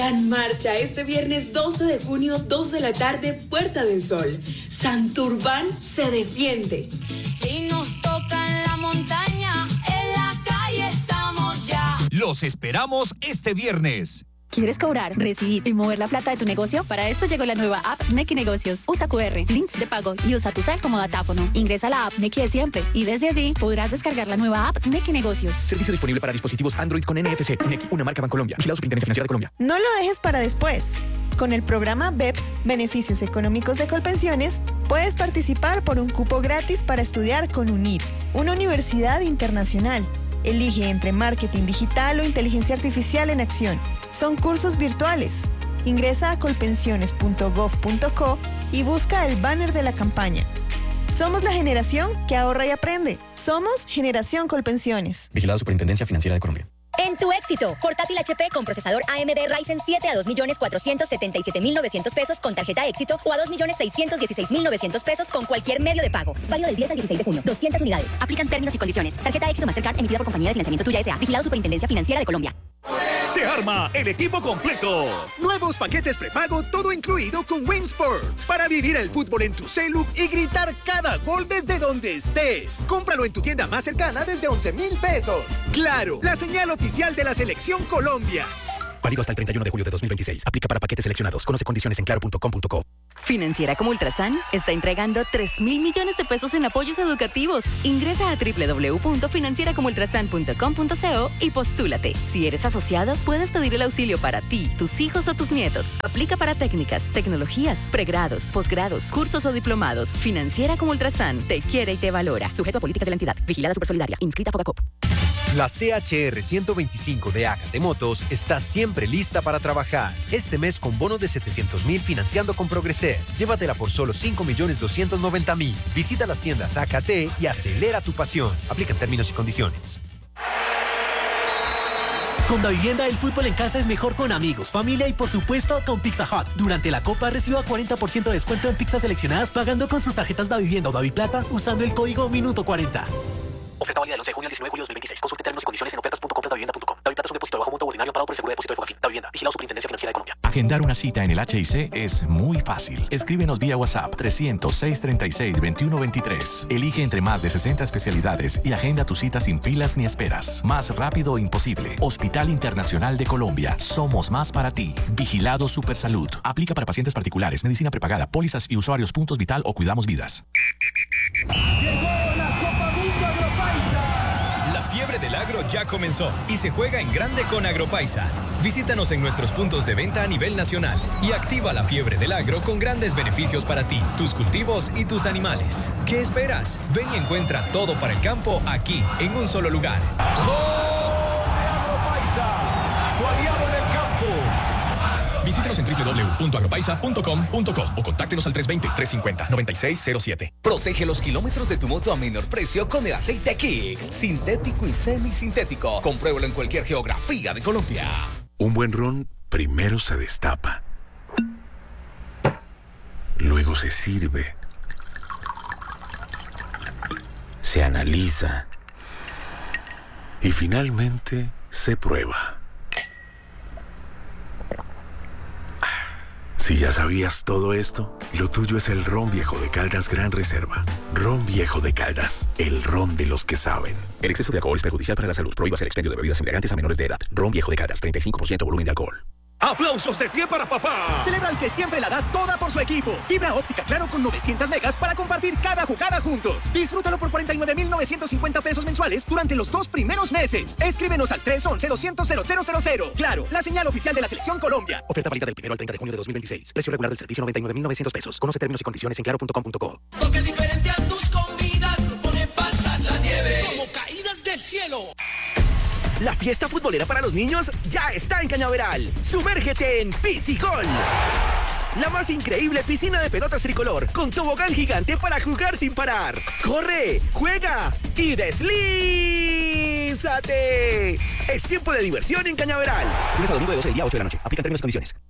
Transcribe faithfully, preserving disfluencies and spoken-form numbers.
En marcha este viernes doce de junio, dos de la tarde, Puerta del Sol. Santurbán se defiende. Si nos toca en la montaña, en la calle estamos ya. Los esperamos este viernes. ¿Quieres cobrar, recibir y mover la plata de tu negocio? Para esto llegó la nueva app Nequi Negocios. Usa cu erre, links de pago y usa tu cel como datáfono. Ingresa a la app Nequi de siempre y desde allí podrás descargar la nueva app Nequi Negocios. Servicio disponible para dispositivos Android con N F C. Nequi, una marca Bancolombia. Vigilado Superintendencia Financiera de Colombia. No lo dejes para después. Con el programa B E P S, Beneficios Económicos de Colpensiones, puedes participar por un cupo gratis para estudiar con UNIR, una universidad internacional. Elige entre marketing digital o inteligencia artificial en acción. Son cursos virtuales. Ingresa a colpensiones punto gov punto co y busca el banner de la campaña. Somos la generación que ahorra y aprende. Somos Generación Colpensiones. Vigilado Superintendencia Financiera de Colombia. En tu éxito, portátil H P con procesador A M D Ryzen siete a dos millones cuatrocientos setenta y siete mil novecientos pesos con tarjeta éxito o a dos millones seiscientos dieciséis mil novecientos pesos con cualquier medio de pago. Válido del diez al dieciséis de junio. doscientas unidades. Aplican términos y condiciones. Tarjeta éxito Mastercard emitida por Compañía de Financiamiento Tuya S A. Vigilado Superintendencia Financiera de Colombia. Se arma el equipo completo. Nuevos paquetes prepago, todo incluido con Win Sports. Para vivir el fútbol en tu celu y gritar cada gol desde donde estés. Cómpralo en tu tienda más cercana desde once mil pesos. Claro, la señal oficial de la Selección Colombia. Válido hasta el treinta y uno de julio de dos mil veintiséis. Aplica para paquetes seleccionados. Conoce condiciones en claro punto com punto co. Financiera como Ultrasan está entregando tres mil millones de pesos en apoyos educativos. Ingresa a doble u doble u doble u punto financiera como ultrasan punto com punto co y postúlate. Si eres asociado, puedes pedir el auxilio para ti, tus hijos o tus nietos. Aplica para técnicas, tecnologías, pregrados, posgrados, cursos o diplomados. Financiera como Ultrasan te quiere y te valora. Sujeto a políticas de la entidad. Vigilada Supersolidaria. Inscrita a Fogacop. La C H R ciento veinticinco de Acate Motos está siempre lista para trabajar. Este mes con bonos de setecientos mil financiando con Progreser. Llévatela por solo cinco millones doscientos noventa mil. Visita las tiendas A K T y acelera tu pasión. Aplican términos y condiciones. Con Davivienda, el fútbol en casa es mejor con amigos, familia y por supuesto con Pizza Hut. Durante la Copa reciba cuarenta por ciento de descuento en pizzas seleccionadas pagando con sus tarjetas Davivienda o Daviplata usando el código Minuto cuarenta. Oferta válida del once de junio al diecinueve de julio de dos mil veintiséis. Consulte términos y condiciones en ofertas punto compras davivienda punto com. Daviplata es un depósito de bajo monto ordinario pagado por el Seguro de Depósito de Fogafín. Davivienda. Vigilado Superintendencia Financiera de Colombia. Agendar una cita en el H I C es muy fácil. Escríbenos vía WhatsApp trescientos, seiscientos treinta y seis, veintiuno veintitrés. Elige entre más de sesenta especialidades y agenda tu cita sin filas ni esperas. Más rápido imposible. Hospital Internacional de Colombia. Somos más para ti. Vigilado Supersalud. Aplica para pacientes particulares, medicina prepagada, pólizas y usuarios puntos vital o cuidamos vidas. Llegó la Copa Mundo Agropaisa. La fiebre del agro ya comenzó y se juega en grande con Agropaisa. Visítanos en nuestros puntos de venta a nivel nacional y activa la fiebre del agro con grandes beneficios para ti, tus cultivos y tus animales. ¿Qué esperas? Ven y encuentra todo para el campo aquí, en un solo lugar. ¡Gol de Agropaisa! Su aliado en el campo. Visítenos en doble u doble u doble u punto agropaisa punto com punto co o contáctenos al tres dos cero, tres cinco cero, nueve seis cero siete. Protege los kilómetros de tu moto a menor precio con el aceite Kicks. Sintético y semisintético. Compruébalo en cualquier geografía de Colombia. Un buen ron primero se destapa. Luego se sirve. Se analiza. Y finalmente se prueba. Si ya sabías todo esto, lo tuyo es el ron viejo de Caldas Gran Reserva. Ron viejo de Caldas, el ron de los que saben. El exceso de alcohol es perjudicial para la salud. Prohíbas el expendio de bebidas embriagantes a menores de edad. Ron viejo de Caldas, treinta y cinco por ciento volumen de alcohol. ¡Aplausos de pie para papá! Celebra al que siempre la da toda por su equipo. Fibra óptica Claro con novecientas megas para compartir cada jugada juntos. Disfrútalo por cuarenta y nueve mil novecientos cincuenta pesos mensuales durante los dos primeros meses. Escríbenos al tres once, doscientos, cero cero cero cero. Claro, la señal oficial de la Selección Colombia. Oferta válida del primero al treinta de junio de dos mil veintiséis. Precio regular del servicio noventa y nueve mil novecientos pesos. Conoce términos y condiciones en claro punto com punto co. Toque diferente a tus comidas, pone pasar la nieve como caídas del cielo. La fiesta futbolera para los niños ya está en Cañaveral. Sumérgete en Piscigol. La más increíble piscina de pelotas tricolor con tobogán gigante para jugar sin parar. ¡Corre, juega y deslízate! Es tiempo de diversión en Cañaveral. Lunes a domingo de doce del día a ocho de la noche. Aplican términos y condiciones.